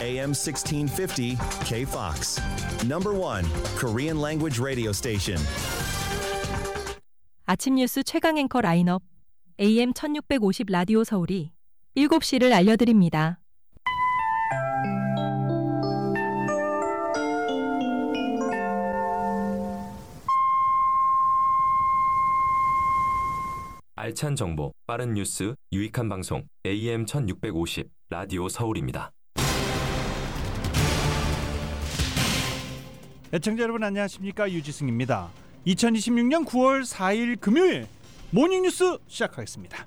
AM 1650 KFOX. Number 1 Korean language radio station. 아침 뉴스 최강 앵커 라인업 AM 1650 라디오 서울이 7시를 알려드립니다. 알찬 정보, 빠른 뉴스, 유익한 방송 AM 1650 라디오 서울입니다. 애청자 여러분 안녕하십니까? 유지승입니다. 2026년 9월 4일 금요일 모닝뉴스 시작하겠습니다.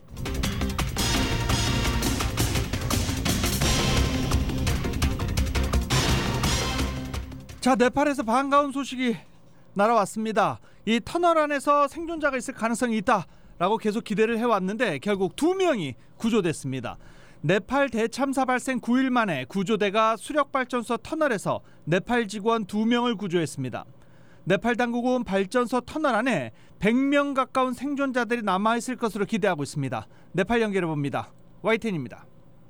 자, 네팔에서 반가운 소식이 날아왔습니다. 이 터널 안에서 생존자가 있을 가능성이 있다라고 계속 기대를 해왔는데 결국 2명이 구조됐습니다. 네팔 대참사 발생 9일 만에 구조대가 수력발전소 터널에서 네팔 직원 2명을 구조했습니다. 네팔 당국은 발전소 터널 안에 100명 가까운 생존자들이 남아있을 것으로 기대하고 있습니다. 네팔 연결해봅니다. YTN입니다.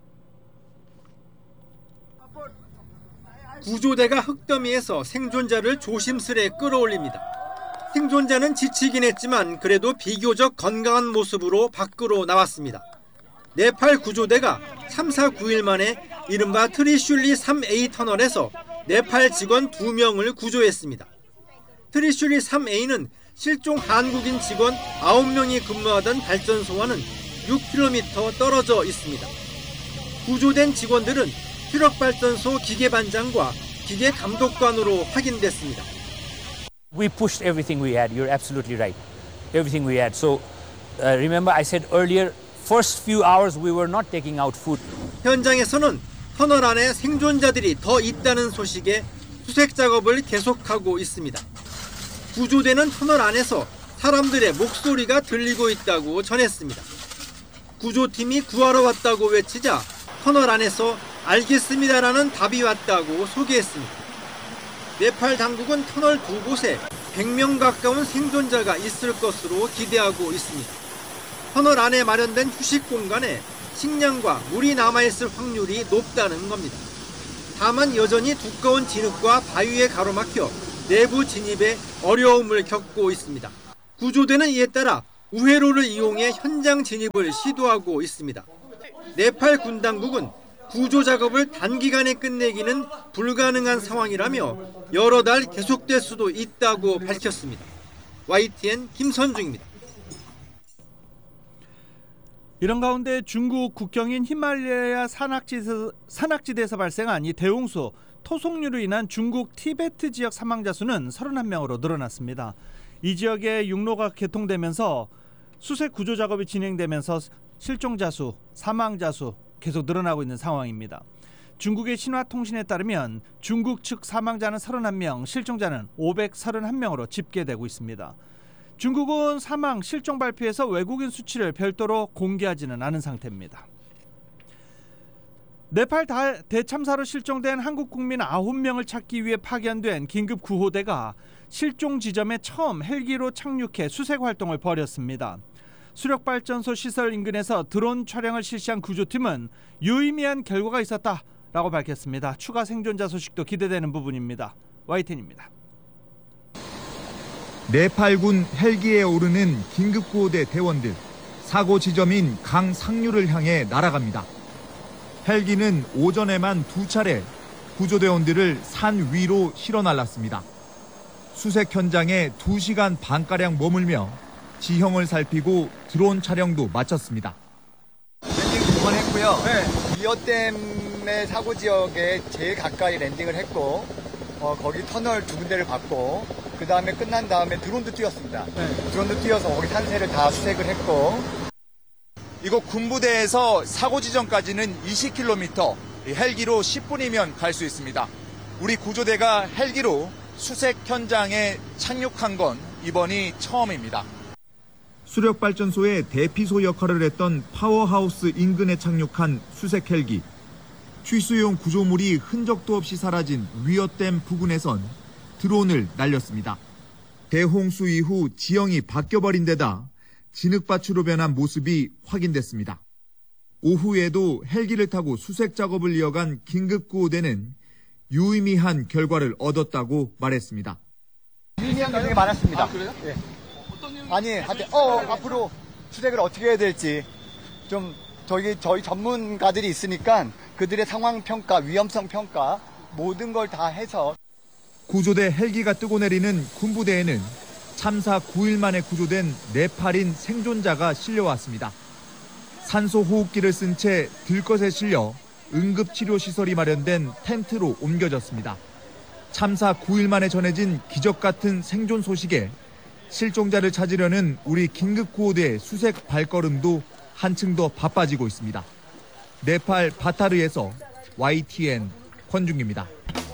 구조대가 흙더미에서 생존자를 조심스레 끌어올립니다. 생존자는 지치긴 했지만 그래도 비교적 건강한 모습으로 밖으로 나왔습니다. 네팔 구조대가 참사 9일 만에 이른바 트리슐리 3A 터널에서 네팔 직원 2명을 구조했습니다. 트리슐리 3A는 실종 한국인 직원 9명이 근무하던 발전소와는 6km 떨어져 있습니다. 구조된 직원들은 수력발전소 기계반장과 기계감독관으로 확인됐습니다. We pushed everything we had. You're absolutely right. Everything we had. So remember I said earlier, first few hours we were not taking out food. 현장에서는 터널 안에 생존자들이 더 있다는 소식에 수색 작업을 계속하고 있습니다. 구조대는 터널 안에서 사람들의 목소리가 들리고 있다고 전했습니다. 구조팀이 구하러 왔다고 외치자 터널 안에서 알겠습니다라는 답이 왔다고 소개했습니다. 네팔 당국은 터널 두 곳에 100명 가까운 생존자가 있을 것으로 기대하고 있습니다. 터널 안에 마련된 휴식 공간에 식량과 물이 남아있을 확률이 높다는 겁니다. 다만 여전히 두꺼운 진흙과 바위에 가로막혀 내부 진입에 어려움을 겪고 있습니다. 구조대는 이에 따라 우회로를 이용해 현장 진입을 시도하고 있습니다. 네팔 군 당국은 구조 작업을 단기간에 끝내기는 불가능한 상황이라며 여러 달 계속될 수도 있다고 밝혔습니다. YTN 김선중입니다. 이런 가운데 중국 국경인 히말라야 산악지대에서 발생한 이 대홍수 토속류로 인한 중국 티베트 지역 사망자 수는 31명으로 늘어났습니다. 이 지역에 육로가 개통되면서 수색 구조 작업이 진행되면서 실종자 수, 사망자 수 계속 늘어나고 있는 상황입니다. 중국의 신화통신에 따르면 중국 측 사망자는 31명, 실종자는 531명으로 집계되고 있습니다. 중국은 사망, 실종 발표에서 외국인 수치를 별도로 공개하지는 않은 상태입니다. 네팔 대참사로 실종된 한국 국민 9명을 찾기 위해 파견된 긴급 구호대가 실종 지점에 처음 헬기로 착륙해 수색 활동을 벌였습니다. 수력발전소 시설 인근에서 드론 촬영을 실시한 구조팀은 유의미한 결과가 있었다라고 밝혔습니다. 추가 생존자 소식도 기대되는 부분입니다. YTN입니다. 네팔군 헬기에 오르는 긴급구호대 대원들, 사고 지점인 강 상류를 향해 날아갑니다. 헬기는 오전에만 2차례 구조대원들을 산 위로 실어 날랐습니다. 수색 현장에 2시간 반가량 머물며 지형을 살피고 드론 촬영도 마쳤습니다. 랜딩 2번 했고요. 위어댐의 사고 지역에 제일 가까이 랜딩을 했고 거기 터널 2군데를 봤고 그 다음에 끝난 다음에 드론도 띄웠습니다. 드론도 띄워서 거기 산세를 다 수색을 했고 이곳 군부대에서 사고 지점까지는 20km, 헬기로 10분이면 갈 수 있습니다. 우리 구조대가 헬기로 수색 현장에 착륙한 건 이번이 처음입니다. 수력발전소의 대피소 역할을 했던 파워하우스 인근에 착륙한 수색 헬기. 취수용 구조물이 흔적도 없이 사라진 위어댐 부근에선 드론을 날렸습니다. 대홍수 이후 지형이 바뀌어버린 데다 진흙밭으로 변한 모습이 확인됐습니다. 오후에도 헬기를 타고 수색 작업을 이어간 긴급구호대는 유의미한 결과를 얻었다고 말했습니다. 유의미한 결과가 많았습니다. 아, 그래요? 예. 아니, 앞으로 수색을 어떻게 해야 될지 좀 저희 전문가들이 있으니까 그들의 상황 평가, 위험성 평가 모든 걸 다 해서 구조대 헬기가 뜨고 내리는 군부대에는 참사 9일 만에 구조된 네팔인 생존자가 실려왔습니다. 산소 호흡기를 쓴 채 들것에 실려 응급치료시설이 마련된 텐트로 옮겨졌습니다. 참사 9일 만에 전해진 기적 같은 생존 소식에 실종자를 찾으려는 우리 긴급구호대의 수색 발걸음도 한층 더 바빠지고 있습니다. 네팔 바타르에서 YTN 권중기입니다.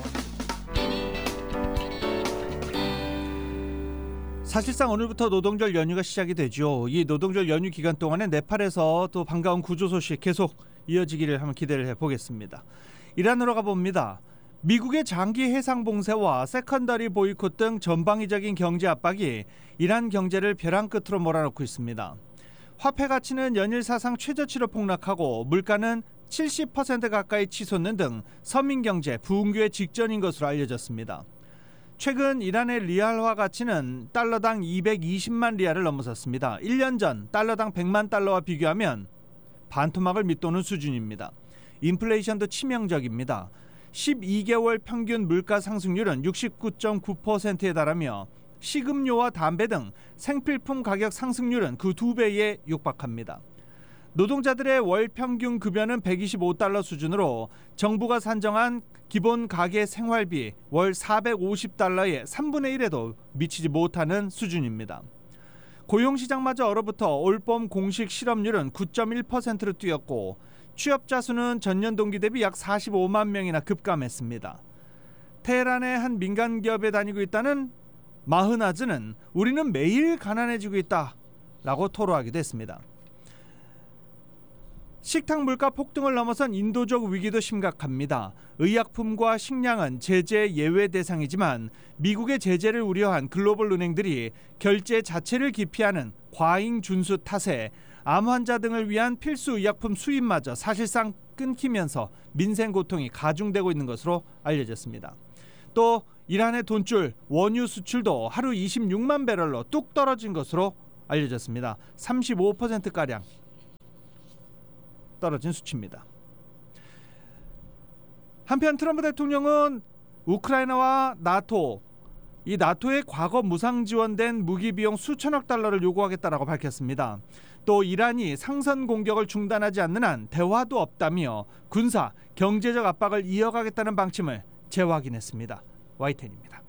사실상 오늘부터 노동절 연휴가 시작이 되죠. 이 노동절 연휴 기간 동안에 네팔에서 또 반가운 구조 소식 계속 이어지기를 한번 기대를 해보겠습니다. 이란으로 가봅니다. 미국의 장기 해상 봉쇄와 세컨더리 보이콧 등 전방위적인 경제 압박이 이란 경제를 벼랑 끝으로 몰아넣고 있습니다. 화폐 가치는 연일 사상 최저치로 폭락하고 물가는 70% 가까이 치솟는 등 서민 경제 부흥교의 직전인 것으로 알려졌습니다. 최근 이란의 리알화 가치는 달러당 220만 리알을 넘어섰습니다. 1년 전 달러당 100만 달러와 비교하면 반토막을 밑도는 수준입니다. 인플레이션도 치명적입니다. 12개월 평균 물가 상승률은 69.9%에 달하며 식음료와 담배 등 생필품 가격 상승률은 그 2배에 육박합니다. 노동자들의 월 평균 급여는 125달러 수준으로 정부가 산정한 기본 가계 생활비 월 450달러의 3분의 1에도 미치지 못하는 수준입니다. 고용시장마저 얼어붙어 올봄 공식 실업률은 9.1%로 뛰었고 취업자 수는 전년 동기 대비 약 45만 명이나 급감했습니다. 테헤란의 한 민간 기업에 다니고 있다는 마흐나즈는 우리는 매일 가난해지고 있다라고 토로하기도 했습니다. 식탁 물가 폭등을 넘어선 인도적 위기도 심각합니다. 의약품과 식량은 제재 예외 대상이지만 미국의 제재를 우려한 글로벌 은행들이 결제 자체를 기피하는 과잉 준수 탓에 암 환자 등을 위한 필수 의약품 수입마저 사실상 끊기면서 민생 고통이 가중되고 있는 것으로 알려졌습니다. 또 이란의 돈줄 원유 수출도 하루 26만 배럴로 뚝 떨어진 것으로 알려졌습니다. 35%가량 떨어진 수치입니다. 한편 트럼프 대통령은 우크라이나와 나토, 이 나토의 과거 무상 지원된 무기 비용 수천억 달러를 요구하겠다라고 밝혔습니다. 또 이란이 상선 공격을 중단하지 않는 한 대화도 없다며 군사, 경제적 압박을 이어가겠다는 방침을 재확인했습니다. YTN입니다.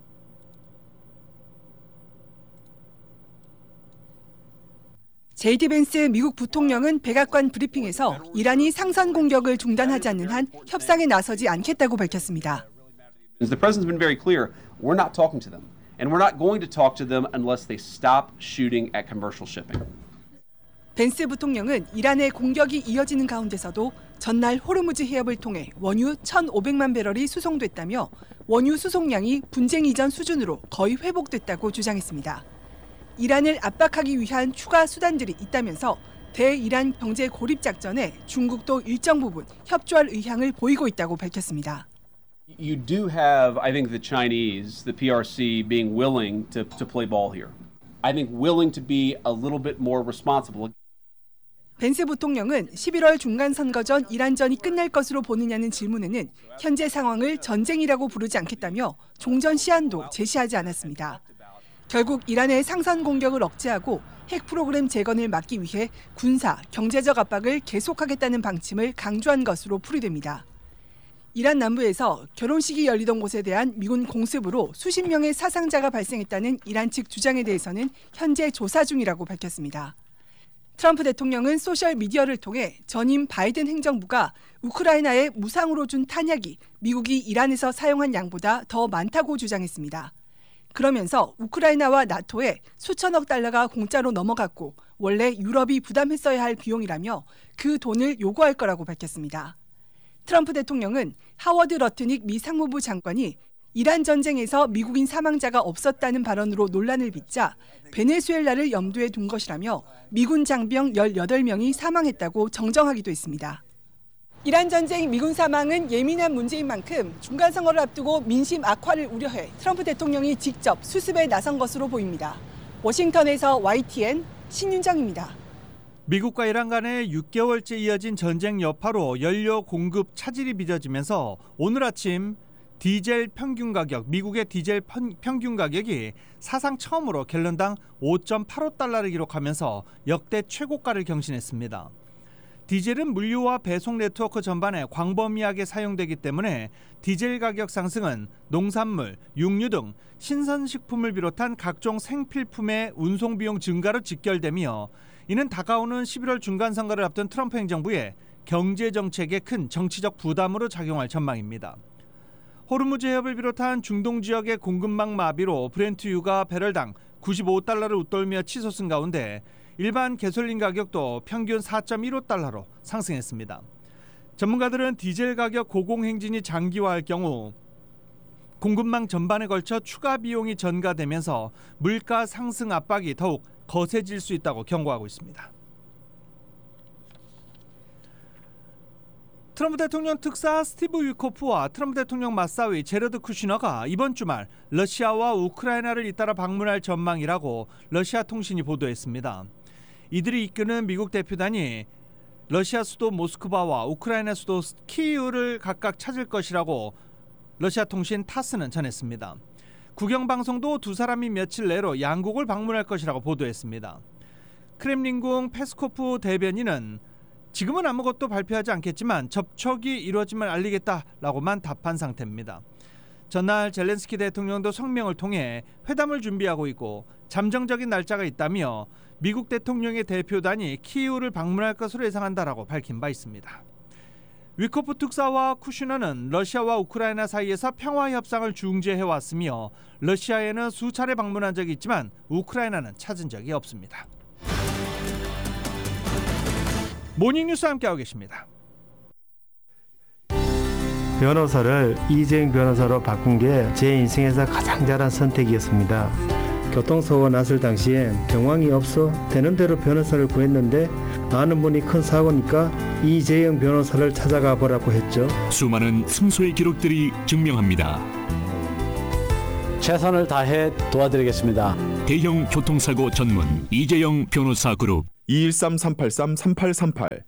JD 벤스 미국 부통령은 백악관 브리핑에서 이란이 상선 공격을 중단하지 않는 한 협상에 나서지 않겠다고 밝혔습니다. The president's been very clear. We're not talking to them, and we're not going to talk to them unless they stop shooting at commercial shipping. 벤스 부통령은 이란의 공격이 이어지는 가운데서도 전날 호르무즈 해협을 통해 원유 1,500만 배럴이 수송됐다며 원유 수송량이 분쟁 이전 수준으로 거의 회복됐다고 주장했습니다. 이란을 압박하기 위한 추가 수단들이 있다면서 대이란 경제 고립 작전에 중국도 일정 부분 협조할 의향을 보이고 있다고 밝혔습니다. You do have, I think, the Chinese, the PRC, being willing to play ball here. I think willing to be a little bit more responsible. 벤스 부통령은 11월 중간선거 전 이란전이 끝날 것으로 보느냐는 질문에는 현재 상황을 전쟁이라고 부르지 않겠다며 종전 시한도 제시하지 않았습니다. 결국 이란의 상선 공격을 억제하고 핵 프로그램 재건을 막기 위해 군사, 경제적 압박을 계속하겠다는 방침을 강조한 것으로 풀이됩니다. 이란 남부에서 결혼식이 열리던 곳에 대한 미군 공습으로 수십 명의 사상자가 발생했다는 이란 측 주장에 대해서는 현재 조사 중이라고 밝혔습니다. 트럼프 대통령은 소셜미디어를 통해 전임 바이든 행정부가 우크라이나에 무상으로 준 탄약이 미국이 이란에서 사용한 양보다 더 많다고 주장했습니다. 그러면서 우크라이나와 나토에 수천억 달러가 공짜로 넘어갔고 원래 유럽이 부담했어야 할 비용이라며 그 돈을 요구할 거라고 밝혔습니다. 트럼프 대통령은 하워드 러트닉 미 상무부 장관이 이란 전쟁에서 미국인 사망자가 없었다는 발언으로 논란을 빚자 베네수엘라를 염두에 둔 것이라며 미군 장병 18명이 사망했다고 정정하기도 했습니다. 이란 전쟁 미군 사망은 예민한 문제인 만큼 중간 선거를 앞두고 민심 악화를 우려해 트럼프 대통령이 직접 수습에 나선 것으로 보입니다. 워싱턴에서 YTN 신윤정입니다. 미국과 이란 간에 6개월째 이어진 전쟁 여파로 연료 공급 차질이 빚어지면서 오늘 아침 미국의 디젤 평균 가격이 사상 처음으로 갤런당 5.85달러를 기록하면서 역대 최고가를 경신했습니다. 디젤은 물류와 배송 네트워크 전반에 광범위하게 사용되기 때문에 디젤 가격 상승은 농산물, 육류 등 신선식품을 비롯한 각종 생필품의 운송 비용 증가로 직결되며 이는 다가오는 11월 중간선거를 앞둔 트럼프 행정부의 경제 정책에 큰 정치적 부담으로 작용할 전망입니다. 호르무즈 해협을 비롯한 중동 지역의 공급망 마비로 브렌트유가 배럴당 95달러를 웃돌며 치솟은 가운데 일반 가솔린 가격도 평균 4.15달러로 상승했습니다. 전문가들은 디젤 가격 고공행진이 장기화할 경우 공급망 전반에 걸쳐 추가 비용이 전가되면서 물가 상승 압박이 더욱 거세질 수 있다고 경고하고 있습니다. 트럼프 대통령 특사 스티브 위코프와 트럼프 대통령 맞사위 제러드 쿠시너가 이번 주말 러시아와 우크라이나를 잇따라 방문할 전망이라고 러시아 통신이 보도했습니다. 이들이 이끄는 미국 대표단이 러시아 수도 모스크바와 우크라이나 수도 키이우를 각각 찾을 것이라고 러시아 통신 타스는 전했습니다. 국영방송도 두 사람이 며칠 내로 양국을 방문할 것이라고 보도했습니다. 크렘린궁 페스코프 대변인은 지금은 아무것도 발표하지 않겠지만 접촉이 이루어지면 알리겠다라고만 답한 상태입니다. 전날 젤렌스키 대통령도 성명을 통해 회담을 준비하고 있고 잠정적인 날짜가 있다며 미국 대통령의 대표단이 키이우를 방문할 것으로 예상한다라고 밝힌 바 있습니다. 위코프 특사와 쿠시너는 러시아와 우크라이나 사이에서 평화 협상을 중재해왔으며 러시아에는 수차례 방문한 적이 있지만 우크라이나는 찾은 적이 없습니다. 모닝뉴스와 함께하고 계십니다. 변호사를 이재용 변호사로 바꾼 게 제 인생에서 가장 잘한 선택이었습니다. 교통사고가 났을 당시엔 정황이 없어 되는 대로 변호사를 구했는데 아는 분이 큰 사고니까 이재용 변호사를 찾아가 보라고 했죠. 수많은 승소의 기록들이 증명합니다. 최선을 다해 도와드리겠습니다. 대형 교통사고 전문 이재용 변호사 그룹 213-383-3838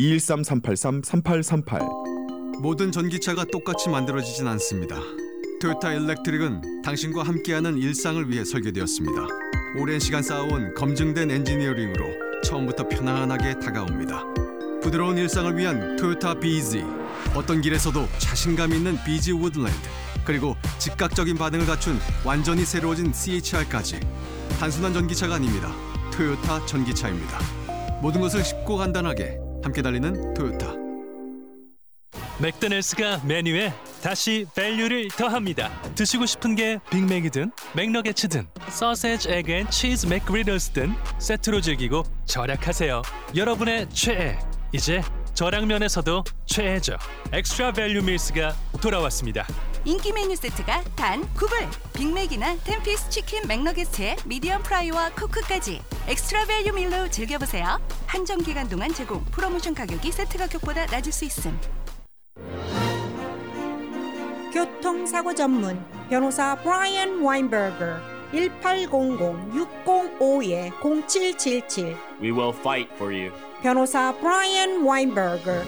213-383-3838 모든 전기차가 똑같이 만들어지진 않습니다. 토요타 일렉트릭은 당신과 함께하는 일상을 위해 설계되었습니다. 오랜 시간 쌓아온 검증된 엔지니어링으로 처음부터 편안하게 다가옵니다. 부드러운 일상을 위한 토요타 BZ, 어떤 길에서도 자신감 있는 BZ 우드랜드, 그리고 즉각적인 반응을 갖춘 완전히 새로워진 CHR까지 단순한 전기차가 아닙니다. 토요타 전기차입니다. 모든 것을 쉽고 간단하게 함께 달리는 토요타. 맥도날드가 메뉴에 다시 밸류를 더합니다. 드시고 싶은 게 빅맥이든 맥너게츠든 소세지, 에그 앤 치즈 맥그리들스든 세트로 즐기고 절약하세요. 여러분의 최애, 이제 저량면에서도 최애죠. 엑스트라 밸류 밀스가 돌아왔습니다. 인기 메뉴 세트가 단 9불. 빅맥이나 10피스 치킨 맥너게츠에 미디엄 프라이와 코크까지 엑스트라 밸류 밀로 즐겨보세요. 한정 기간 동안 제공. 프로모션 가격이 세트 가격보다 낮을 수 있음. 교통사고 전문 변호사 브라이언 와인버거 1800-605-0777 We will fight for you. 변호사 브라이언 와인버거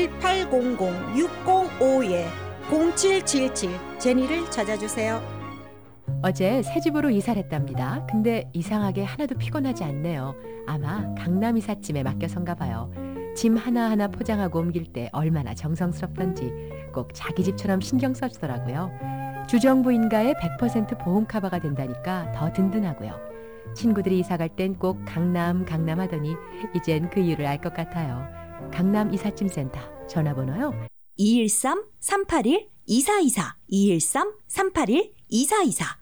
1800-605-0777 제니를 찾아주세요. 어제 새 집으로 이사를 했답니다. 근데 이상하게 하나도 피곤하지 않네요. 아마 강남 이삿짐에 맡겨선가 봐요. 짐 하나하나 포장하고 옮길 때 얼마나 정성스럽던지 꼭 자기 집처럼 신경 써주더라고요. 주정부인가에 100% 보험 커버가 된다니까 더 든든하고요. 친구들이 이사갈 땐 꼭 강남 하더니 이젠 그 이유를 알 것 같아요. 강남 이삿짐센터 전화번호요. 213-381-2424 213-381-2424